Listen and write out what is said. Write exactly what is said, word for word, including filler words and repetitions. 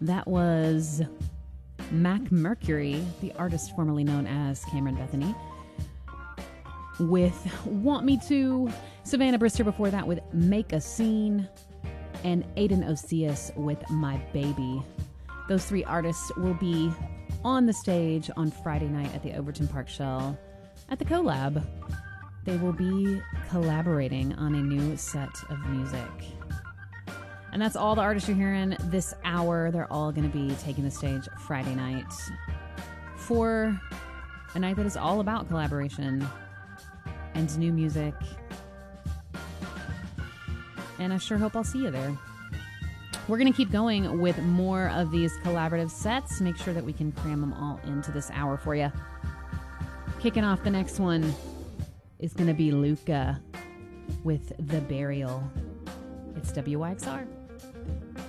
That was Mac Mercury, the artist formerly known as Cameron Bethany, with Want Me To. Savannah Brister before that with Make a Scene, and Aiden Osias with My Baby. Those three artists will be on the stage on Friday night at the Overton Park Shell at the Collab. They will be collaborating on a new set of music. And that's all the artists you're hearing this hour. They're all going to be taking the stage Friday night for a night that is all about collaboration and new music. And I sure hope I'll see you there. We're going to keep going with more of these collaborative sets. Make sure that we can cram them all into this hour for you. Kicking off the next one is going to be Luca with The Burial. It's W Y X R.